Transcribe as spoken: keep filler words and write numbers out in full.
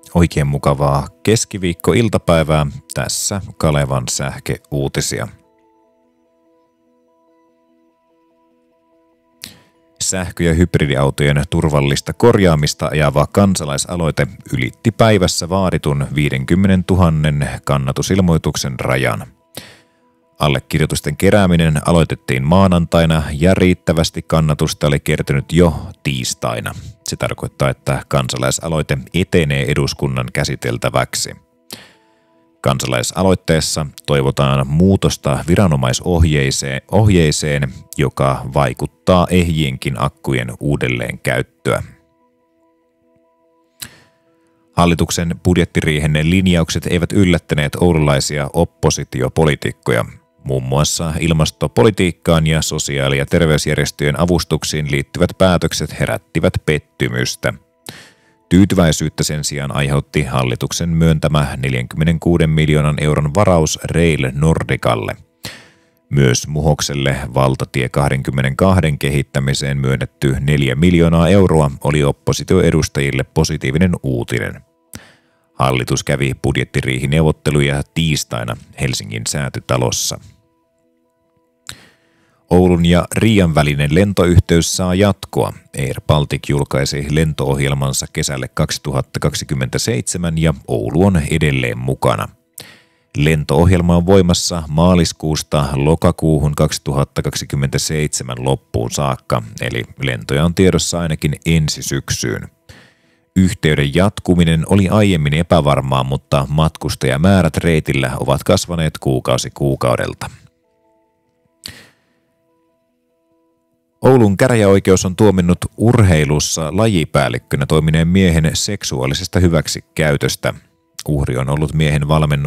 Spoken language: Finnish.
Oikein mukavaa keskiviikko-iltapäivää. Tässä Kalevan sähköuutisia. Sähkö- ja hybridiautojen turvallista korjaamista ajava kansalaisaloite ylitti päivässä vaaditun viisikymmentätuhatta kannatusilmoituksen rajan. Allekirjoitusten kerääminen aloitettiin maanantaina ja riittävästi kannatusta oli kertynyt jo tiistaina. Se tarkoittaa, että kansalaisaloite etenee eduskunnan käsiteltäväksi. Kansalaisaloitteessa toivotaan muutosta viranomaisohjeeseen, ohjeeseen, joka vaikuttaa ehjienkin akkujen uudelleen käyttöä. Hallituksen budjettiriihen linjaukset eivät yllättäneet oululaisia oppositiopoliitikkoja. Muun muassa ilmastopolitiikkaan ja sosiaali- ja terveysjärjestöjen avustuksiin liittyvät päätökset herättivät pettymystä. Tyytyväisyyttä sen sijaan aiheutti hallituksen myöntämä neljänkymmenenkuuden miljoonan euron varaus Rail Nordicalle. Myös Muhokselle valtatie kaksikymmentäkaksi kehittämiseen myönnetty neljä miljoonaa euroa oli oppositioedustajille positiivinen uutinen. Hallitus kävi budjettiriihineuvotteluja tiistaina Helsingin Säätytalossa. Oulun ja Riian välinen lentoyhteys saa jatkoa. Air Baltic julkaisi lento-ohjelmansa kesälle kaksituhattakaksikymmentäseitsemän ja Oulu on edelleen mukana. Lento-ohjelma on voimassa maaliskuusta lokakuuhun kaksituhattakaksikymmentäseitsemän loppuun saakka, eli lentoja on tiedossa ainakin ensi syksyyn. Yhteyden jatkuminen oli aiemmin epävarmaa, mutta matkustajamäärät reitillä ovat kasvaneet kuukausi kuukaudelta. Oulun käräjäoikeus on tuominnut urheilussa lajipäällikkönä toimineen miehen seksuaalisesta hyväksikäytöstä. Uhri on ollut miehen valmennus